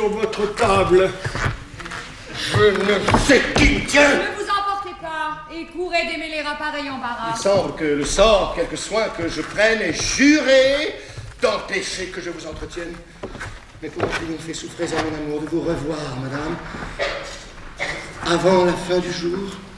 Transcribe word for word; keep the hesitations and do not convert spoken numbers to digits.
sur votre table. Je ne sais qui tient. Ne vous emportez pas et courez démêler un pareil embarras. Il semble que le sort, quelque soin que je prenne, ait juré d'empêcher que je vous entretienne. Mais pour en triompher, souffrez à mon amour de vous revoir, madame, avant la fin du jour.